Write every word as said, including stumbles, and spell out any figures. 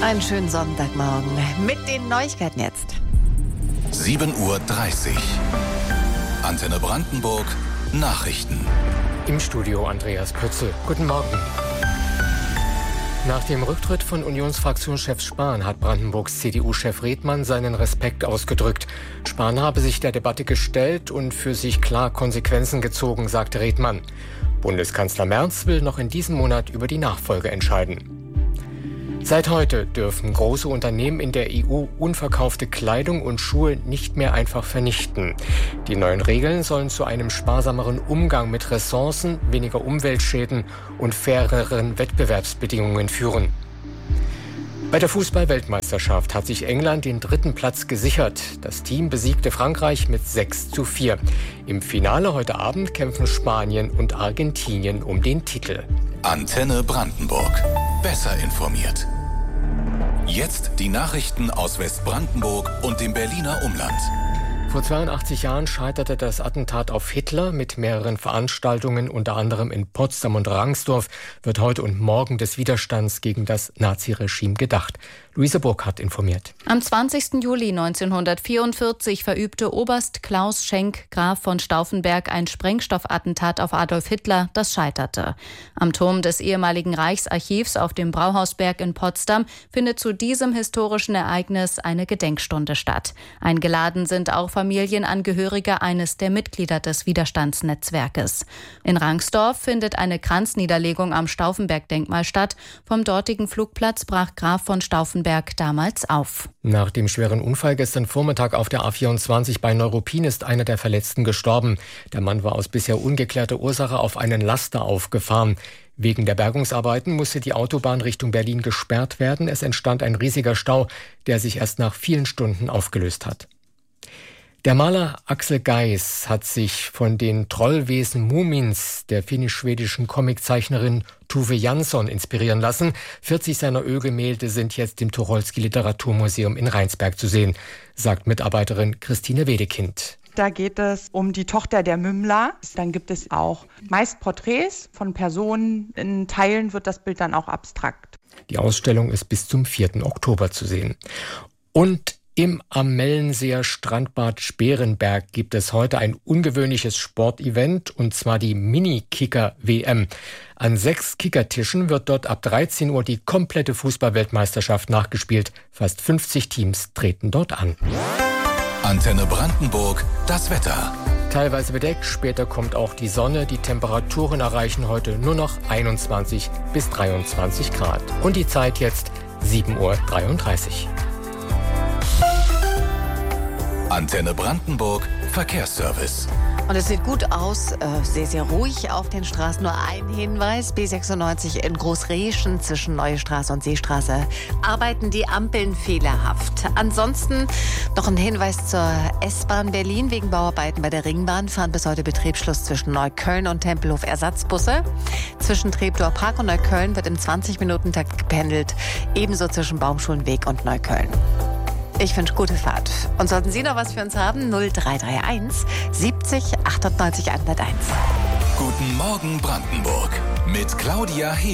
Einen schönen Sonntagmorgen mit den Neuigkeiten jetzt. sieben Uhr dreißig. Antenne Brandenburg. Nachrichten. Im Studio Andreas Pützel. Guten Morgen. Nach dem Rücktritt von Unionsfraktionschef Spahn hat Brandenburgs C D U-Chef Redmann seinen Respekt ausgedrückt. Spahn habe sich der Debatte gestellt und für sich klar Konsequenzen gezogen, sagte Redmann. Bundeskanzler Merz will noch in diesem Monat über die Nachfolge entscheiden. Seit heute dürfen große Unternehmen in der E U unverkaufte Kleidung und Schuhe nicht mehr einfach vernichten. Die neuen Regeln sollen zu einem sparsameren Umgang mit Ressourcen, weniger Umweltschäden und faireren Wettbewerbsbedingungen führen. Bei der Fußball-Weltmeisterschaft hat sich England den dritten Platz gesichert. Das Team besiegte Frankreich mit sechs zu vier. Im Finale heute Abend kämpfen Spanien und Argentinien um den Titel. Antenne Brandenburg. Besser informiert. Jetzt die Nachrichten aus Westbrandenburg und dem Berliner Umland. Vor zweiundachtzig Jahren scheiterte das Attentat auf Hitler. Mit mehreren Veranstaltungen, unter anderem in Potsdam und Rangsdorf, wird heute und morgen des Widerstands gegen das Naziregime gedacht. Luise Burkhardt informiert. Am zwanzigsten Juli neunzehnhundertvierundvierzig verübte Oberst Klaus Schenk, Graf von Stauffenberg, ein Sprengstoffattentat auf Adolf Hitler, das scheiterte. Am Turm des ehemaligen Reichsarchivs auf dem Brauhausberg in Potsdam findet zu diesem historischen Ereignis eine Gedenkstunde statt. Eingeladen sind auch Familienangehörige eines der Mitglieder des Widerstandsnetzwerkes. In Rangsdorf findet eine Kranzniederlegung am Stauffenberg-Denkmal statt. Vom dortigen Flugplatz brach Graf von Stauffenberg damals auf. Nach dem schweren Unfall gestern Vormittag auf der A vierundzwanzig bei Neuruppin ist einer der Verletzten gestorben. Der Mann war aus bisher ungeklärter Ursache auf einen Laster aufgefahren. Wegen der Bergungsarbeiten musste die Autobahn Richtung Berlin gesperrt werden. Es entstand ein riesiger Stau, der sich erst nach vielen Stunden aufgelöst hat. Der Maler Axel Geis hat sich von den Trollwesen Mumins der finnisch-schwedischen Comiczeichnerin Tove Jansson inspirieren lassen. vierzig seiner Ölgemälde sind jetzt im Tucholsky Literaturmuseum in Rheinsberg zu sehen, sagt Mitarbeiterin Christine Wedekind. Da geht es um die Tochter der Mümmler. Dann gibt es auch meist Porträts von Personen. In Teilen wird das Bild dann auch abstrakt. Die Ausstellung ist bis zum vierten Oktober zu sehen. Und im Amellenseer Strandbad Sperenberg gibt es heute ein ungewöhnliches Sportevent, und zwar die Mini-Kicker-W M. An sechs Kickertischen wird dort ab dreizehn Uhr die komplette Fußball-Weltmeisterschaft nachgespielt. Fast fünfzig Teams treten dort an. Antenne Brandenburg, das Wetter. Teilweise bedeckt, später kommt auch die Sonne. Die Temperaturen erreichen heute nur noch einundzwanzig bis dreiundzwanzig Grad. Und die Zeit jetzt sieben Uhr dreiunddreißig. Antenne Brandenburg, Verkehrsservice. Und es sieht gut aus, äh, sehr, sehr ruhig auf den Straßen. Nur ein Hinweis, B sechsundneunzig in Großreschen zwischen Neue Straße und Seestraße arbeiten die Ampeln fehlerhaft. Ansonsten noch ein Hinweis zur S-Bahn Berlin. Wegen Bauarbeiten bei der Ringbahn fahren bis heute Betriebsschluss zwischen Neukölln und Tempelhof Ersatzbusse. Zwischen Treptower Park und Neukölln wird im zwanzig-Minuten-Takt gependelt. Ebenso zwischen Baumschulenweg und Neukölln. Ich wünsche gute Fahrt. Und sollten Sie noch was für uns haben, null drei drei eins siebzig achtundneunzig hunderteins. Guten Morgen Brandenburg mit Claudia Hebel.